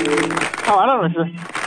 唱完了，老师。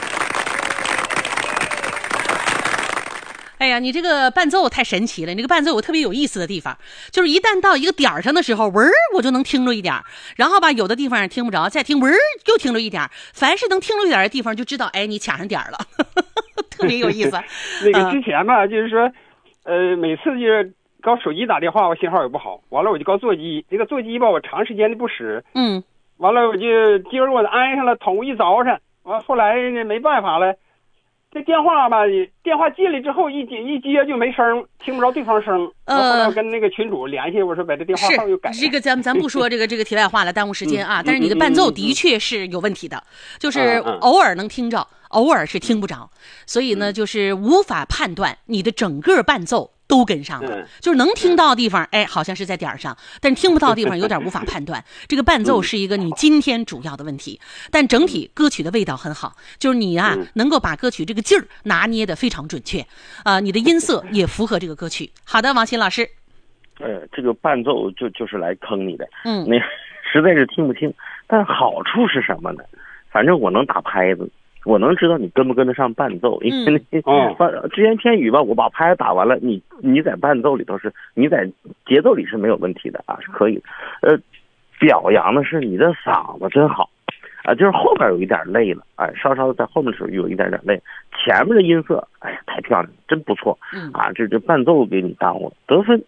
哎呀，你这个伴奏太神奇了！你这个伴奏有特别有意思的地方，就是一旦到一个点儿上的时候，闻儿我就能听着一点，然后吧，有的地方听不着，再听闻儿又听着一点，凡是能听着一点的地方，就知道哎，你卡上点儿了，特别有意思。 那个之前吧，就是说，每次就是搞手机打电话，我信号也不好，完了我就搞座机，这个座机吧，我长时间的不使，完了我就今儿我安上了，捅一早上，完后来呢没办法了。这电话吧，电话进来之后一接就没声，听不着对方声。我后来我跟那个群主联系，我说把这电话号又改了。 这个咱不说这个题外话了，耽误时间啊。但是你的伴奏的确是有问题的，就是偶尔能听着，偶尔是听不着，所以呢，就是无法判断你的整个伴奏都跟上了，就是能听到的地方，哎，好像是在点上，但是听不到的地方有点无法判断。这个伴奏是一个你今天主要的问题，但整体歌曲的味道很好，就是你啊能够把歌曲这个劲儿拿捏得非常准确，你的音色也符合这个歌曲。好的，王鑫老师。 这个伴奏就是来坑你的，那实在是听不清。但好处是什么呢？反正我能打拍子。我能知道你跟不跟得上伴奏，因为只言片语吧，我把拍打完了，你在伴奏里头你在节奏里是没有问题的啊，是可以的。表扬的是你的嗓子真好啊，就是后边有一点累了，哎，稍稍在后面的时候有一点累，前面的音色，哎呀，太漂亮，真不错啊，这伴奏给你耽误了，得分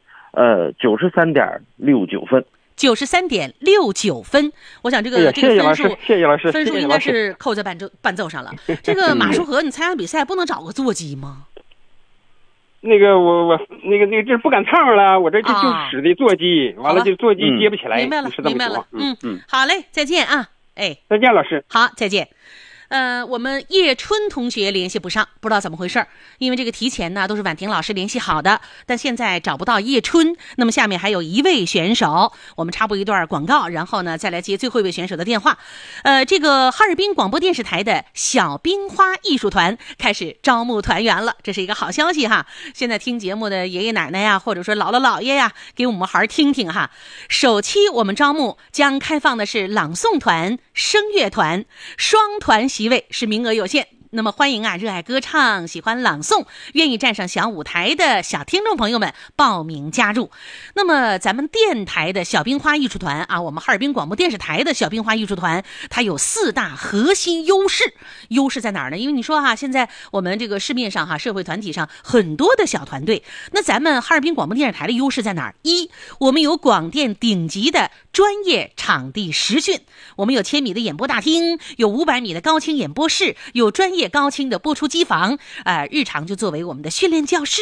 93.69分。 93.69分，我想这个分数， 谢谢老师， 分数应该是扣在伴奏上了。这个马书和，你参加比赛不能找个座机吗？ 那个我那个这不敢唱了，我这就使的座机，完了就座机接不起来。 明白了，明白了。好嘞，再见啊，哎， 再见，老师。 好，再见。我们叶春同学联系不上，不知道怎么回事，因为这个提前呢都是婉婷老师联系好的，但现在找不到叶春。那么下面还有一位选手，我们插播一段广告，然后呢再来接最后一位选手的电话。这个哈尔滨广播电视台的小冰花艺术团开始招募团员了，这是一个好消息哈。现在听节目的爷爷奶奶呀，或者说姥姥姥爷呀，给我们好好听听哈。首期我们招募将开放的是朗诵团、声乐团、双团席位，是名额有限。那么欢迎啊，热爱歌唱、喜欢朗诵、愿意站上小舞台的小听众朋友们报名加入。那么咱们电台的小冰花艺术团啊，我们哈尔滨广播电视台的小冰花艺术团，它有4大核心优势。优势在哪儿呢？因为你说哈，现在我们这个市面上哈，社会团体上很多的小团队，那咱们哈尔滨广播电视台的优势在哪儿？一，我们有广电顶级的专业场地实训，我们有1000米的演播大厅，有500米的高清演播室，有专业高清的播出机房，日常就作为我们的训练教室。